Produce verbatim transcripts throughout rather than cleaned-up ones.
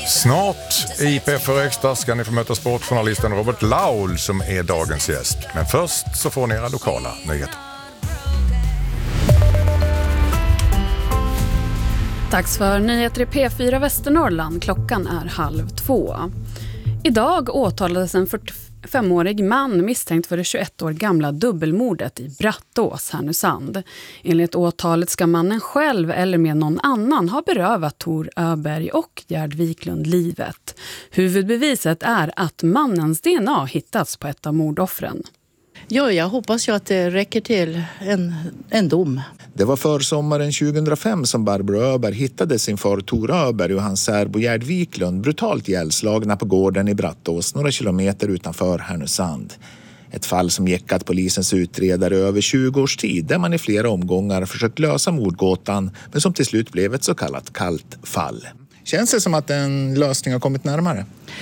Snart i P fyra Extra ska ni få möta sportjournalisten Robert Laul som är dagens gäst. Men först så får ni era lokala nyheter. Dags för nyheter i P fyra Västernorrland. Klockan är halv två. Idag åtalades en fyrtiofemårig man misstänkt för det tjugoett år gamla dubbelmordet i Brattås, Härnösand. Enligt åtalet ska mannen själv eller med någon annan ha berövat Tor Öberg och Gerd Wiklund livet. Huvudbeviset är att mannens D N A hittats på ett av mordoffren. Ja, jag hoppas ju att det räcker till en, en dom. Det var för sommaren tjugohundrafem som Barbro Öberg hittade sin far Tor Öberg och hans särbo Gerd Wiklund brutalt ihjälslagna på gården i Brattås några kilometer utanför Härnösand. Ett fall som gäckat polisens utredare över tjugo års tid där man i flera omgångar försökt lösa mordgåtan men som till slut blev ett så kallat kallt fall. Känns det som att en lösning har kommit närmare?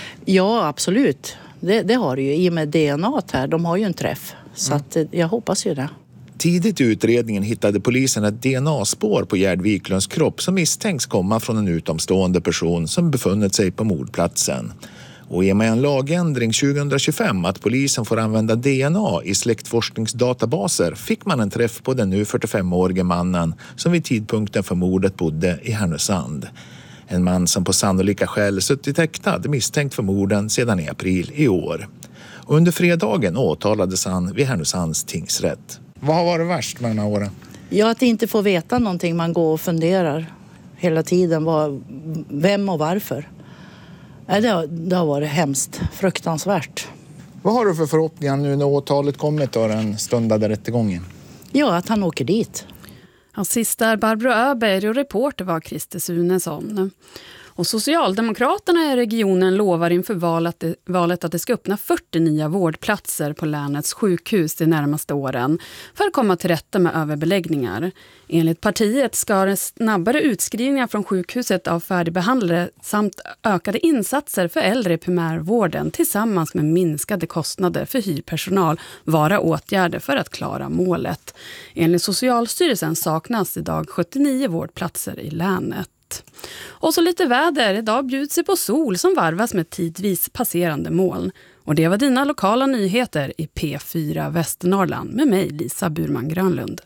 Ja, absolut. Det, det har det ju. I och med D N A här, de har ju en träff. Så mm. att, jag hoppas ju det. Tidigt i utredningen hittade polisen ett D N A-spår på Gerd Wiklunds kropp som misstänks komma från en utomstående person som befunnit sig på mordplatsen. Och i och med en lagändring tjugohundratjugofem att polisen får använda D N A i släktforskningsdatabaser fick man en träff på den nu fyrtiofemårige mannen som vid tidpunkten för mordet bodde i Härnösand. En man som på sannolika skäl suttit häktad misstänkt för morden sedan i april i år. Och under fredagen åtalades han vid Härnösands tingsrätt. Vad har varit värst med den här åren? Ja, att inte få veta någonting. Man går och funderar hela tiden. Vad, vem och varför. Nej, det, har, det har varit hemskt. Fruktansvärt. Vad har du för förhoppningar nu när åtalet kommit och den stundade rättegången? Ja, att han åker dit. Ja, sist där Barbro Öberg och reporter var Christer Sunesson. Och Socialdemokraterna i regionen lovar inför valet, valet att det ska öppna fyrtio nya vårdplatser på länets sjukhus de närmaste åren för att komma till rätta med överbeläggningar. Enligt partiet ska det snabbare utskrivningar från sjukhuset av färdigbehandlade samt ökade insatser för äldre i primärvården tillsammans med minskade kostnader för hyrpersonal vara åtgärder för att klara målet. Enligt Socialstyrelsen saknas idag sjuttionio vårdplatser i länet. Och så lite väder. Idag bjuds det på sol som varvas med tidvis passerande moln. Och det var dina lokala nyheter i P fyra Västernorrland med mig Lisa Burman Grönlund.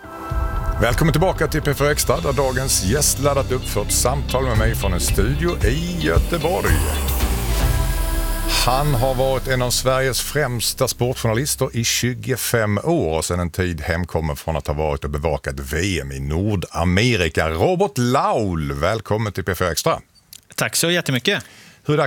Välkommen tillbaka till P fyra Extra där dagens gäst laddat upp för ett samtal med mig från en studio i Göteborg. Han har varit en av Sveriges främsta sportjournalister i tjugofem år och sedan en tid hemkommen från att ha varit och bevakat V M i Nordamerika. Robert Laul, välkommen till P fyra Extra. Tack så jättemycket.